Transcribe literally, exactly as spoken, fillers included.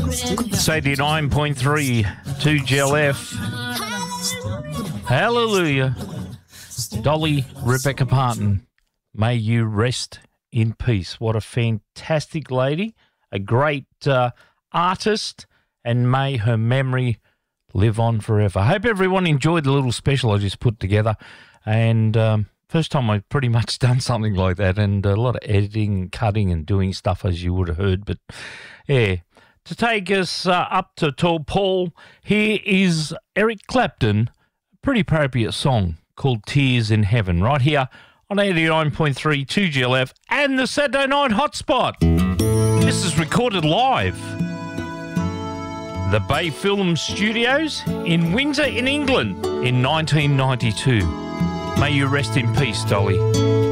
It's eighty-nine point three, two G L F. Hallelujah. Dolly Rebecca Parton, may you rest in peace. What a fantastic lady, a great uh, artist, and may her memory live on forever. I hope everyone enjoyed the little special I just put together. And um, first time I've pretty much done something like that, and a lot of editing and cutting and doing stuff, as you would have heard. But, yeah, to take us uh, up to Tall Paul, here is Eric Clapton, a pretty appropriate song called Tears in Heaven, right here on eighty-nine point three, two G L F and the Saturday Night Hotspot. This is recorded live. The Bay Film Studios in Windsor in England in nineteen ninety-two. May you rest in peace, Dolly.